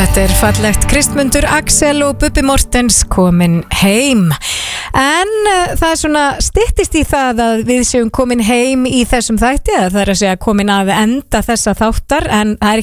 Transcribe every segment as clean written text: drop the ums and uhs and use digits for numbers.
Þetta fallegt Kristmundur Axel og Bubbi Mortens komin heim. En það svona styttist í það að við séum komin heim í þessum þætti, það er að segja komin að enda þessa þáttar, en það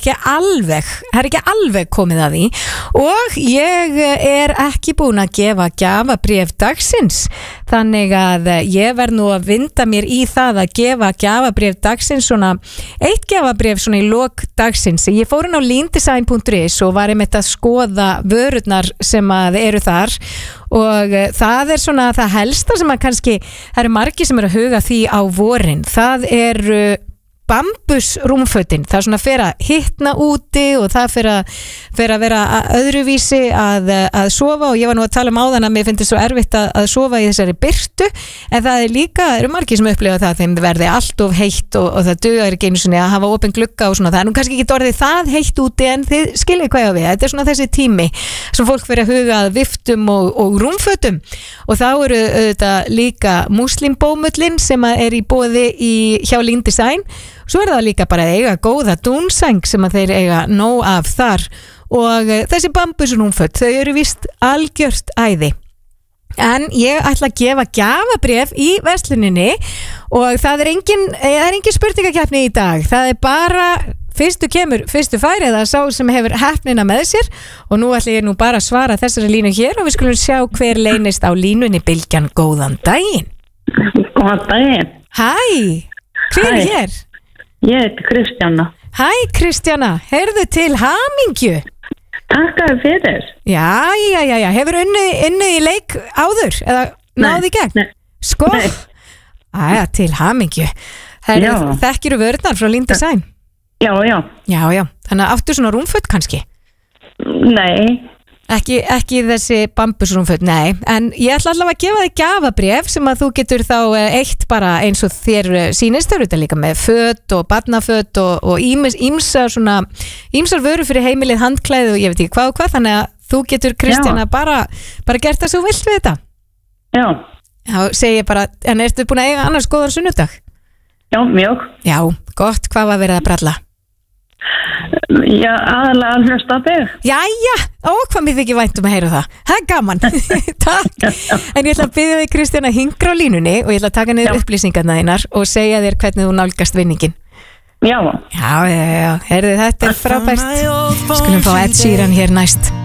er ekki alveg komið að því og ég er ekki búin að gefa gjafabréf dagsins, þannig að ég verð nú að vinda mér í það að gefa gjafabréf dagsins, svona eitt gjafabréf svona í lok dagsins. Ég fór inn á leandesign.is og var einmitt að skoða vörurnar sem að eru þar og það er svona það helsta sem að kannski, það eru margir sem eru að huga því á vorin, það eru bambusrúmfötin, það er svona fer að hitna úti og það fer að vera öðruvísi að sofa, og ég var nú að tala áðan að mér finnst svo erfitt að sofa í þessari birtu, en það er líka, eru margir sem upplifa það þeim verði allt of heitt og það dugar ekki einu sinni að hafa opin glugga og svona, það er nú kannski ekki orðið það heitt úti, en þið skiljið hvað ég á við, þetta er svona þessi tími sem fólk fer að huga að viftum og rúmfötum, og þá eru auðvitað líka múslimbómullin sem er í boði hjá Leandesign. Svo er það líka bara að eiga góða dúnsæng sem að þeir eiga nóg af þar, og þessi bambusrúmföt, þau eru víst algjört æði. En ég ætla að gefa gjafabréf í versluninni og það er engin spurningakeppni í dag, það er bara fyrstu kemur, fyrstu færi, eða sá sem hefur heppnina með sér, og nú ætla ég nú bara að svara þessari línu hér og við skulum sjá hver leynist á línunni. Bylgjan, góðan daginn. Góðan daginn. Hæ, hver er hér? Ég heiti Kristjana. Hæ Kristjana, heyrðu til hamingju. Takk fyrir. Já, hefur unnið í leik áður, eða náði í gegn? Nei. Sko? Æja, til hamingju. Þekkiru vörðnar frá Leandesign? Já. Já, þannig að áttu svona rúmföt kannski? Nei. Ekki þessi bambusrúmföt, nei, en ég ætla allavega að gefa þig gjafabréf sem að þú getur þá eitt bara eins og þér sýnist, þau eru þetta líka með föt og barnaföt og ýmsar vörur fyrir heimilið, handklæði og ég veit ekki hvað, þannig að þú getur, Kristjana, bara gert það sem þú vilt við þetta. Já. Þá segi ég bara, en ertu búin að eiga annars góðan sunnudag? Já, mjög. Já, gott, hvað var verið að bralla? Já, aðalega að hlusta á þig. Jæja, hvað mér þykir vænt að heyra það. Það er gaman. Takk. En ég ætla að biðja þig, Kristjana, hingra á línunni og ég ætla að taka niður upplýsingarna þínar og segja þér hvernig þú nálgast vinningin. Já. Já, heyrðu, þetta er frábært. Skulum fá Ed Sheeran hér næst.